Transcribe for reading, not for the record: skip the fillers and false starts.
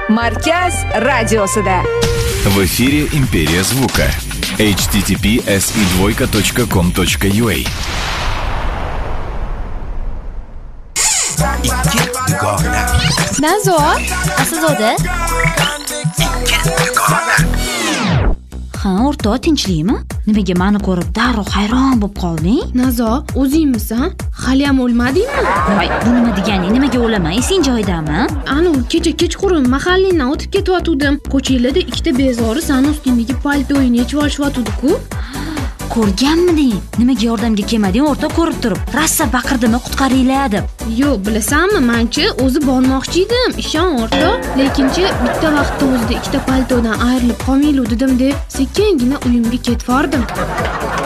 Markaz radiosida. В эфире «Империя звука». https://2.com.ua. Ikki dugonam. Nazo, Aslzoda. Ha, o'rtoq, tinchlikmi? Nimaga meni ko'rib darrov hayron bo'lib qolding? Nazo, o'zingmisan? Hali ham o'lmadingmi? Voy, bu nima deganing? Nimaga o'laman? Esing joyidami? Ana, kecha kechqurun mahallingdan o'tib ketayotgandim. Ko'chalarda ikkita bezori sani ustingdagi paltoyini yechib olishayotdi-ku. Ko'rganmiding? Nimaga yordamga kelmading? O'rtoq, ko'rib turib. Rassa baqirdimi qutqaringlar deb. Yo'q, bilasanmi, menchi o'zi bormoqchi edim, ishon o'rtoq. Lekinchi bitta vaqtda o'zida ikkita paltodan ayrilib qolmaylik dedim deb sekingina uyimga ketvordim.